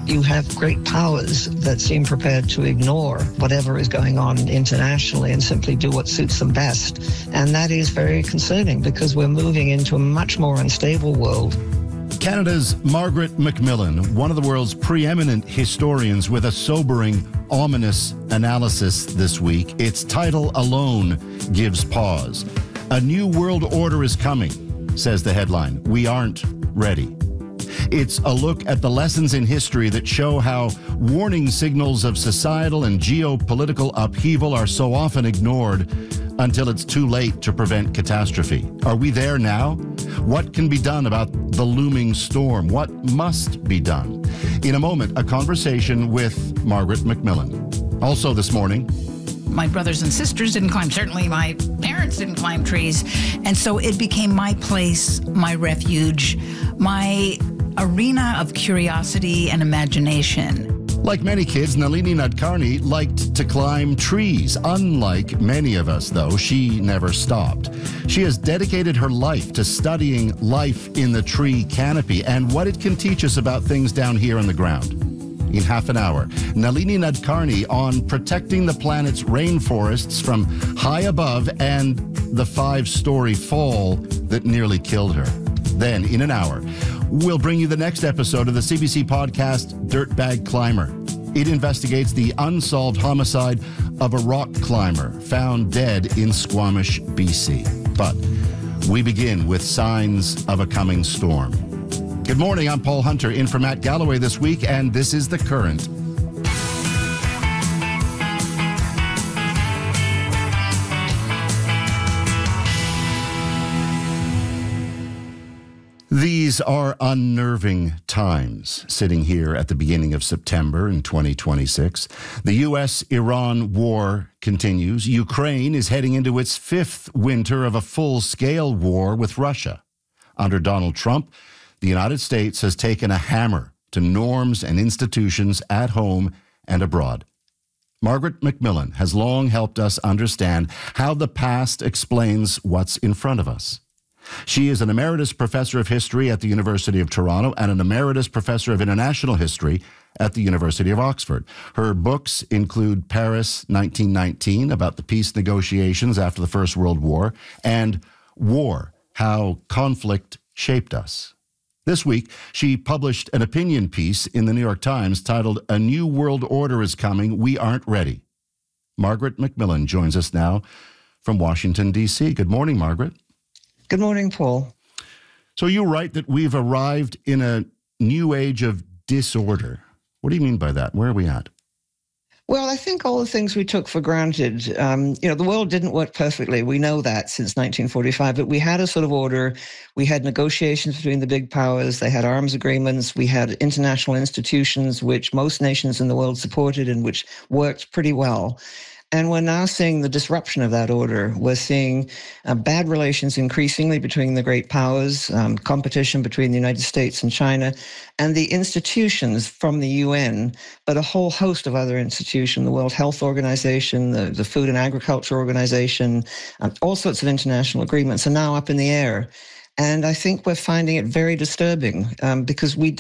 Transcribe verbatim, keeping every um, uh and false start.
You have great powers that seem prepared to ignore whatever is going on internationally and simply do what suits them best. And that is very concerning because we're moving into a much more unstable world. Canada's Margaret Macmillan, one of the world's preeminent historians, with a sobering, ominous analysis this week. Its title alone gives pause. A new world order is coming, says the headline. We aren't ready. It's a look at the lessons in history that show how warning signals of societal and geopolitical upheaval are so often ignored until it's too late to prevent catastrophe. Are we there now? What can be done about the looming storm? What must be done? In a moment, a conversation with Margaret Macmillan. Also this morning, my brothers and sisters didn't climb. Certainly my parents didn't climb trees. And so it became my place, my refuge, my arena of curiosity and imagination. Like many kids, Nalini Nadkarni liked to climb trees. Unlike many of us, though, she never stopped. She has dedicated her life to studying life in the tree canopy and what it can teach us about things down here on the ground. In half an hour, Nalini Nadkarni on protecting the planet's rainforests from high above and the five-story fall that nearly killed her. Then, in an hour, we'll bring you the next episode of the C B C podcast, Dirtbag Climber. It investigates the unsolved homicide of a rock climber found dead in Squamish, B C. But we begin with signs of a coming storm. Good morning, I'm Paul Hunter, in for Matt Galloway this week, and this is The Current. These are unnerving times, sitting here at the beginning of September in twenty twenty-six. The U S Iran war continues. Ukraine is heading into its fifth winter of a full-scale war with Russia. Under Donald Trump, the United States has taken a hammer to norms and institutions at home and abroad. Margaret Macmillan has long helped us understand how the past explains what's in front of us. She is an emeritus professor of history at the University of Toronto and an emeritus professor of international history at the University of Oxford. Her books include Paris nineteen nineteen, about the peace negotiations after the First World War, and War, How Conflict Shaped Us. This week, she published an opinion piece in the New York Times titled, A New World Order is Coming, We Aren't Ready. Margaret Macmillan joins us now from Washington, D C. Good morning, Margaret. Good morning, Paul. So you write that we've arrived in a new age of disorder. What do you mean by that? Where are we at? Well, I think all the things we took for granted, um, you know, the world didn't work perfectly. We know that since nineteen forty-five, but we had a sort of order. We had negotiations between the big powers. They had arms agreements. We had international institutions, which most nations in the world supported and which worked pretty well. And we're now seeing the disruption of that order. We're seeing uh, bad relations increasingly between the great powers, um, competition between the United States and China, and the institutions from the U N, but a whole host of other institutions, the World Health Organization, the, the Food and Agriculture Organization, um, all sorts of international agreements are now up in the air. And I think we're finding it very disturbing um, because we don't